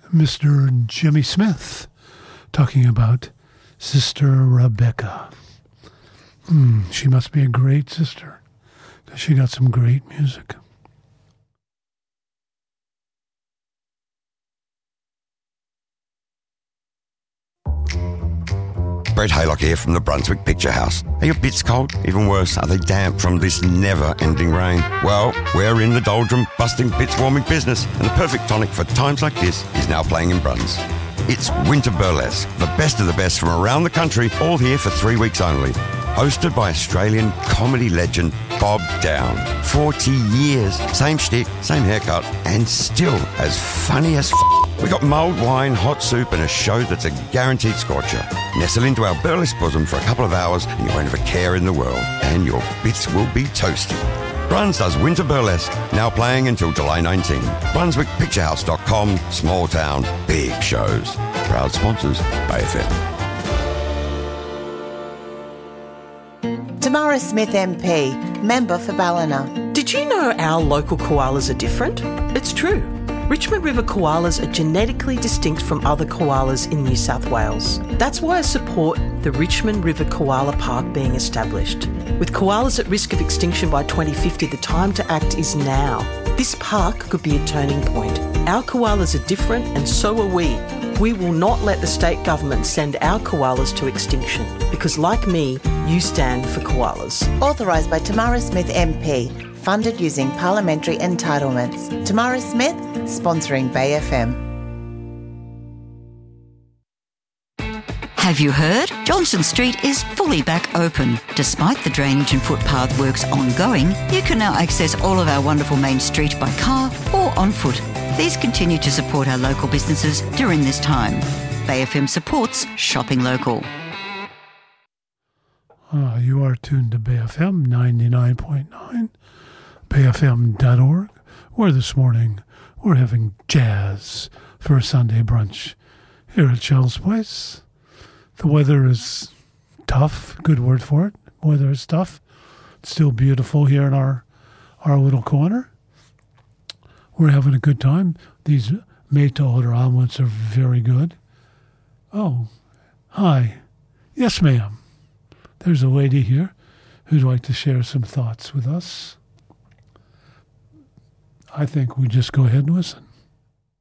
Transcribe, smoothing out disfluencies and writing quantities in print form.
Mr. Jimmy Smith talking about Sister Rebecca. She must be a great sister because she got some great music. Brett Haylock here from the Brunswick Picture House. Are your bits cold? Even worse, are they damp from this never-ending rain? Well, we're in the doldrum, busting, bits-warming business, and the perfect tonic for times like this is now playing in Bruns. It's Winter Burlesque, the best of the best from around the country, all here for 3 weeks only. Hosted by Australian comedy legend Bob Down. 40 years, same shtick, same haircut, and still as funny as We got mulled wine, hot soup, and a show that's a guaranteed scorcher. Nestle into our burlesque bosom for a couple of hours and you won't have a care in the world. And your bits will be toasty. Bruns does Winter Burlesque, now playing until July 19. BrunswickPictureHouse.com, small town, big shows. Proud sponsors, Bay FM. Tamara Smith MP, member for Ballina. Did you know our local koalas are different? It's true. Richmond River koalas are genetically distinct from other koalas in New South Wales. That's why I support the Richmond River Koala Park being established. With koalas at risk of extinction by 2050, the time to act is now. This park could be a turning point. Our koalas are different and so are we. We will not let the state government send our koalas to extinction because, like me, you stand for koalas. Authorised by Tamara Smith MP. Funded using parliamentary entitlements. Tamara Smith, sponsoring Bay FM. Have you heard? Johnson Street is fully back open. Despite the drainage and footpath works ongoing, you can now access all of our wonderful main street by car or on foot. Please continue to support our local businesses during this time. Bay FM supports shopping local. You are tuned to Bay FM 99.9, bayfm.org, where this morning we're having jazz for a Sunday brunch here at Shell's Place. The weather is tough, good word for it. Weather is tough. It's still beautiful here in our little corner. We're having a good time. These made-to-order omelets are very good. Oh, hi. Yes, ma'am. There's a lady here who'd like to share some thoughts with us. I think we just go ahead and listen.